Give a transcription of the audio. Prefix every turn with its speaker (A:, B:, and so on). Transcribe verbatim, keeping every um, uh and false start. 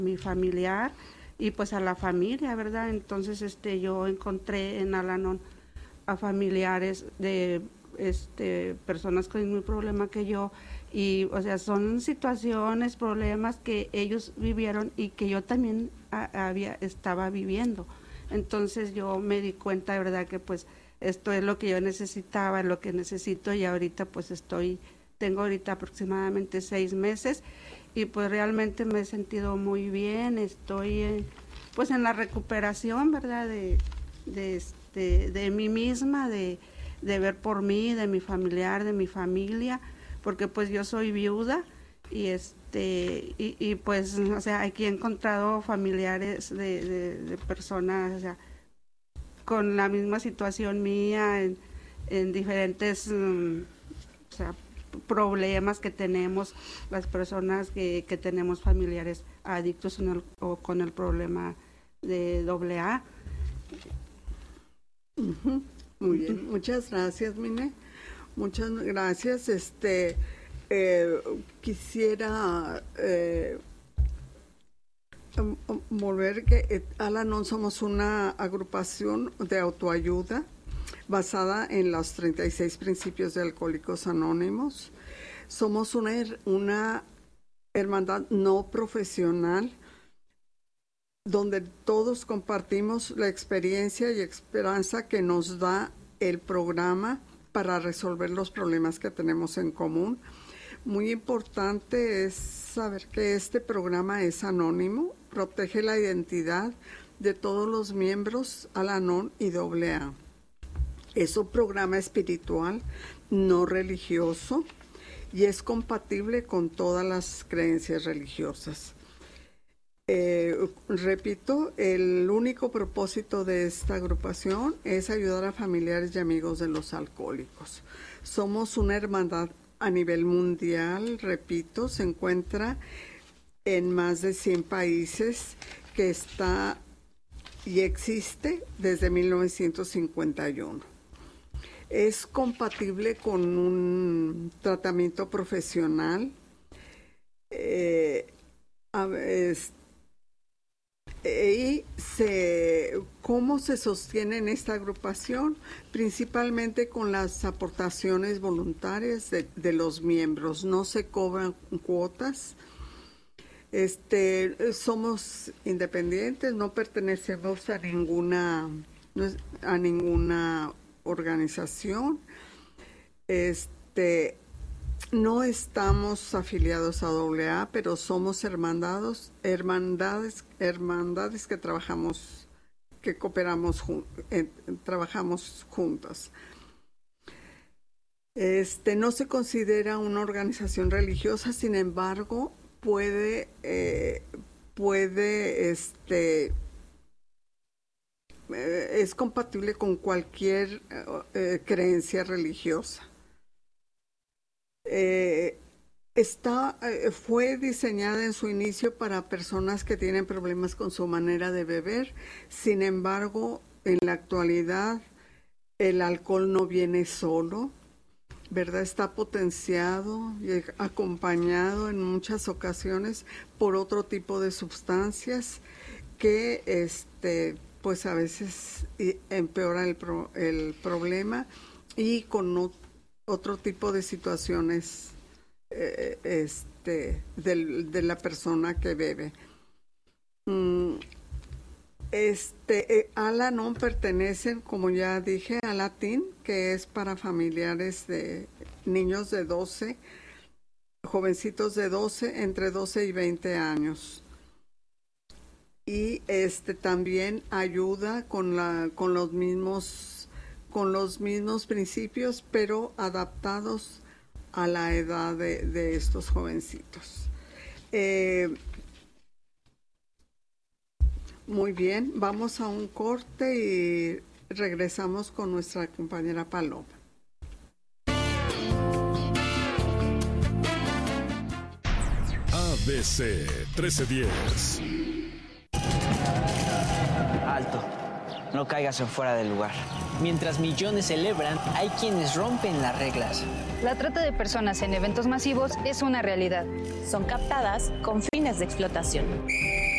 A: mi familiar y pues a la familia, ¿verdad? Entonces este yo encontré en Al-Anon a familiares de este personas con el mismo problema que yo y o sea son situaciones, problemas que ellos vivieron y que yo también a, había estaba viviendo. Entonces yo me di cuenta de verdad que pues esto es lo que yo necesitaba, lo que necesito y ahorita pues estoy, tengo ahorita aproximadamente seis meses y pues realmente me he sentido muy bien, estoy en, pues en la recuperación, ¿verdad? De, de, este, de mí misma, de, de ver por mí, de mi familiar, de mi familia, porque pues yo soy viuda y este y, y pues o sea aquí he encontrado familiares de, de, de personas, o sea, con la misma situación mía en, en diferentes um, o sea, problemas que tenemos las personas que, que tenemos familiares adictos en el, o con el problema de doble A.
B: Uh-huh. Muy bien, muchas gracias, Mine. Muchas gracias. Este eh, quisiera eh, volver que eh, Al-Anon somos una agrupación de autoayuda basada en los treinta y seis principios de Alcohólicos Anónimos. Somos una, una hermandad no profesional donde todos compartimos la experiencia y esperanza que nos da el programa para resolver los problemas que tenemos en común. Muy importante es saber que este programa es anónimo, protege la identidad de todos los miembros Al-Anon y doble A. Es un programa espiritual, no religioso, y es compatible con todas las creencias religiosas. Eh, repito, el único propósito de esta agrupación es ayudar a familiares y amigos de los alcohólicos. Somos una hermandad a nivel mundial, repito, se encuentra en más de cien países, que está y existe desde mil novecientos cincuenta y uno. Es compatible con un tratamiento profesional. Eh, a ver, y se, ¿cómo se sostiene en esta agrupación? Principalmente con las aportaciones voluntarias de, de los miembros. No se cobran cuotas. Este, somos independientes, no pertenecemos a ninguna, a ninguna organización. Este, no estamos afiliados a doble A, pero somos hermandados, hermandades, hermandades que trabajamos, que cooperamos, eh, trabajamos juntas. Este, no se considera una organización religiosa, sin embargo, puede, eh, puede, este, eh, es compatible con cualquier eh, creencia religiosa. Eh, está, eh, fue diseñada en su inicio para personas que tienen problemas con su manera de beber. Sin embargo, en la actualidad, el alcohol no viene solo, ¿verdad? Está potenciado y acompañado en muchas ocasiones por otro tipo de sustancias que, este, pues a veces empeora el, pro, el problema y con otro otro tipo de situaciones eh, este, de, de la persona que bebe. Mm, este, eh, Al-Anon pertenecen, como ya dije, a Latin, que es para familiares de niños de doce, jovencitos de doce, entre doce y veinte años. Y este también ayuda con, la, con los mismos con los mismos principios, pero adaptados a la edad de, de estos jovencitos. Eh, muy bien, vamos a un corte y regresamos con nuestra compañera Paloma.
C: A B C trece diez.
D: Alto. no caigas en fuera del lugar.
E: Mientras millones celebran, hay quienes rompen las reglas.
F: La trata de personas en eventos masivos es una realidad.
G: Son captadas con fines de explotación.